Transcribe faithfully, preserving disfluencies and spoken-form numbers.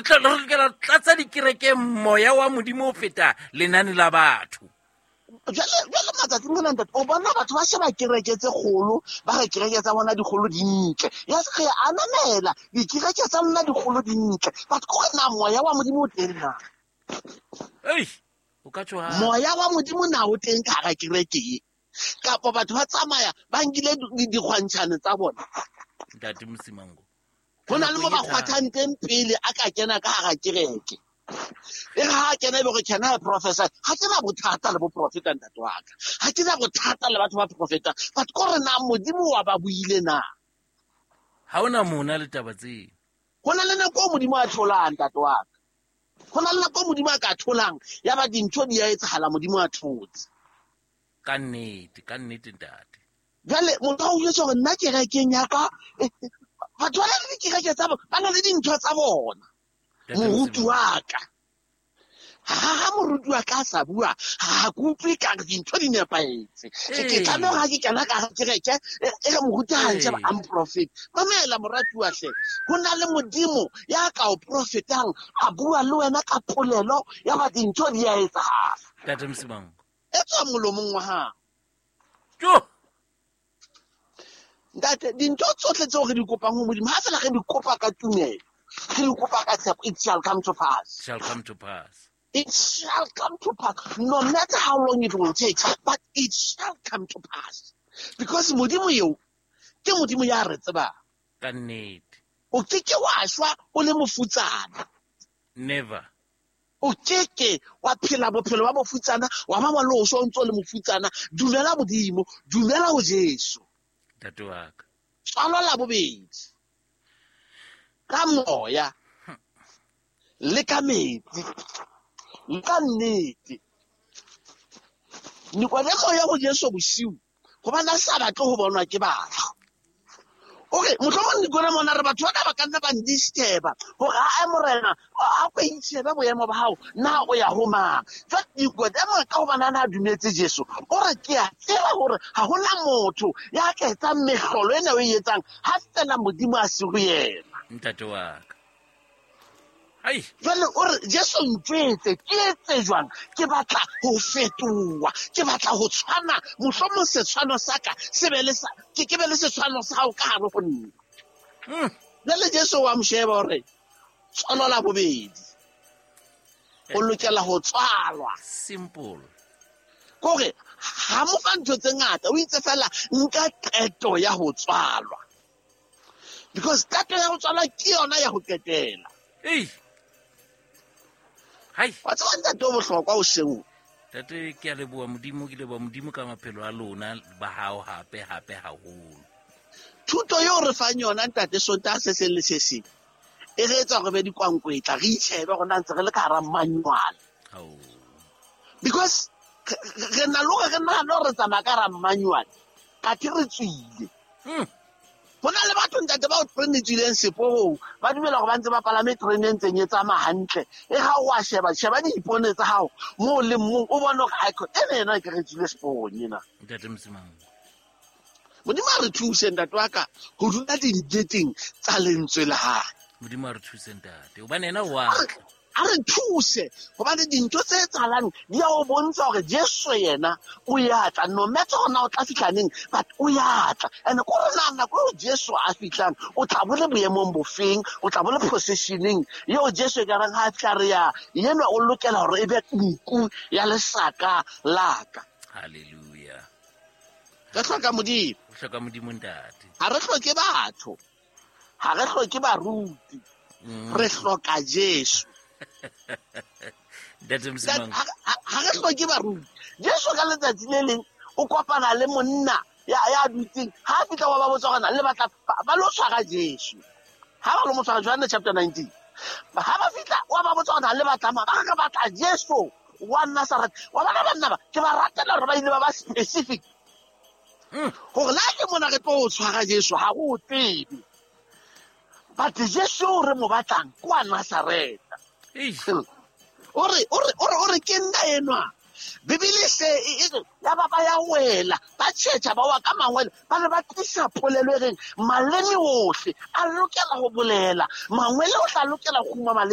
re tla re lokela tlatsa dikereke moya wa modimo o feta lenane la batho. jale jale matsatsi mona ntate o bona batho ba sheba kereke tse kgolo ba re kereke tsa bona dikgolo di ntle ya se re ananela dikereke tsa mona dikgolo di ntle but ko na moya wa modimo o teng na ei o ka tswa moya wa modimo na o teng ka ga kereke kapo batho ba tsamaya ba ngile dikgwantshane tsa bona ntate Mosimango hona le mo ba khwathang teng pele a ka kena ka ga kereke e ga kena e be go kena professor ha ke na bothata le bo profeta ntate wa ka ha ke na bothata le batho ba profeta but ko re na modimo wa ba buile na ha ona mona le taba tse hona le nako modimo a tholang ntate wa ka hona le nako modimo a ka tholang ya ba dintho di a etsahala modimo a thotse ka nnete ka nnete ntate jale motho o itse gore nna kerekeng ya ka batho ba le dikereke tsa bona ba na le dintho tsa bona moruti wa ka ha moruti wa ka sa bua ha kutlwe ka dintho di nepaetse ke tla no ga ke kana ka kereke e re moruti ha ntse ba am prophet mamela morati wa hle ho na le modimo ya ka o prophetang a bua le wena ka polelo ya ba dintho di a etsahala ntate Mosimango e tswa molomong wa ha jo ntate dintho tsotlhe tseo re di kopang ho modimo ha fela re di kopa ka tumelo re di kopa ka tshepo it shall come to pass shall come to pass it shall come to pass no matter how long it will take but it shall come to pass because modimo yo ke modimo ya re tseba ka nnete o keke wa shwa o le mofutsana never o keke wa phela bophelo ba mofutsana wa mama lo so ntse le mofutsana dumela modimo dumela ho Jesu ntate wa ka tsalo la bobedi ka moya le ka metsi le ka nnete ni kwa le moya go Jesu bosiu go bana sa batle go bonwa ke batho okay motlhomo ni gona mona re batho ba ka nna ba ndisteba go ga a morena a go itsheba boemo ba hao na o ya ho mang tsa dikwa da mo ka go bana na dumetse Jesu o re ke a tsela gore ha hona motho ya ka etsa megolo ene o e etsang ha tsena modimo a se go yena ntate wa ka ai jale o re Jesu ntwetse ke etse jwang ke batla ho fetoa ke batla ho tshwana mohlomong se tshwano sa ka se be le sa ke ke be le se tshwano sa go ka hare go nna mm jale Jesu wa msheba hore tswalo la bobedi o lokela ho tswalwa simple kore ha mo fa ntho tse ngata o itse fela nka qeto ya ho tswalwa because qeto ya ho tswalwa ke yona ya ho ketela ei hai wa tswa nta to bohlokwa o seng tate ke a leboa modimo ke leboa modimo ka maphelo a lona ba hao hape hape haholo thuto yo re fang yona ntate sonta se se le se se e re etsa go be di kwankwetla re itshebe go ntse re le ka ra manual oh because re na lo re na lo re tsama ka ra manual ka ke re tswile mm bona le batho ntate ba o trenetswileng sepo ba dumela go ba ntse ba palame trenen tsenyetsa ma hantle e ga o a sheba sheba di ipone tsa hao mo le mo o bona ga iko e nena ke re tswile sepo nyena ntate Mosimango modimo a re thuse ntate wa ka go dula dinteteng tsa lentswe la ha modimo a re thuse ntate o ba nena wa a re thuse go ba le dintho tse tsalang di a o bontsha gore Jesu yena o ya tla no matter ona o tla fitlaneng but o ya tla and go rena nna go Jesu a fitlang o tla bole boemong bofeng o tla bole positioning yo Jesu ga rang ha tla re ya yena o lokela gore e be nku ya lesaka laka hallelujah ka tlhoka modimo o hloka modimo ntate ha re hloke batho ha re hloke baruti re hloka Jesu ntate Mosimango ha re hloke baruti Jesu ka letsatsi le leng o kopana le monna ya ya dutseng ha fitla wa ba botsa gona le batla ba lo tshwara Jesu ha ba lo mo tshwara John chapter nineteen ha ba fitla wa ba botsa gona le batla ma ba ka batla Jesu wa Nazareth wa bana banna ba ke ba ratela re ba ile ba ba specific go la ke mona re tlo tshwara Jesu ha go tsebe but Jesu re mo batlang kwa Nazareth ore ore ore ore ke nna enwa Bibele se ya ba ba ya wela ba tshetsha ba wa ka mangwele ba le ba tlisa polelo e reng maleme ohle a lokela go bolela mangwele o tla lokela go uma